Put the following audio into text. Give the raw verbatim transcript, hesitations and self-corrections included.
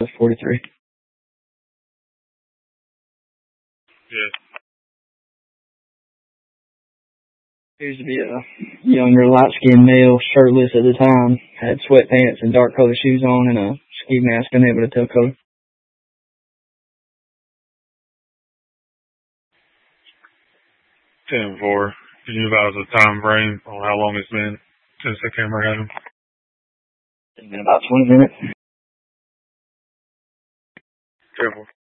Southwest forty-three. Yeah. Appears to be a younger, light-skinned male, shirtless at the time. Had sweatpants and dark-colored shoes on and a ski mask unable to tell color. ten four. Can you advise a time frame on how long it's been since the camera had him? It's been about twenty minutes. ten four.